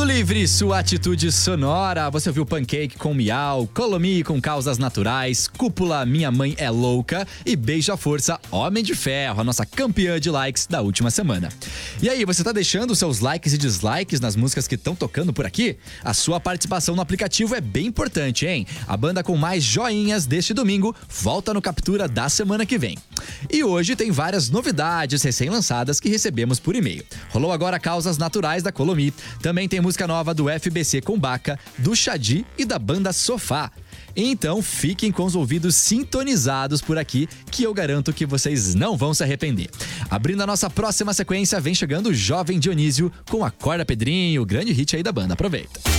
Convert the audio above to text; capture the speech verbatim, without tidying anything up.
Mundo Livre, sua atitude sonora. Você ouviu Pancake com Miau, Colomi com Causas Naturais, Cúpula, Minha Mãe é Louca e Beija Força, Homem de Ferro, a nossa campeã de likes da última semana. E aí, você tá deixando seus likes e dislikes nas músicas que estão tocando por aqui? A sua participação no aplicativo é bem importante, hein? A banda com mais joinhas deste domingo volta no Captura da semana que vem. E hoje tem várias novidades recém-lançadas que recebemos por e-mail. Rolou agora Causas Naturais da Colomi. Também tem música nova do F B C com Baca, do Xadi e da banda Sofá. Então fiquem com os ouvidos sintonizados por aqui, que eu garanto que vocês não vão se arrepender. Abrindo a nossa próxima sequência, vem chegando o Jovem Dionísio com Acorda Pedrinho, o grande hit aí da banda. Aproveita.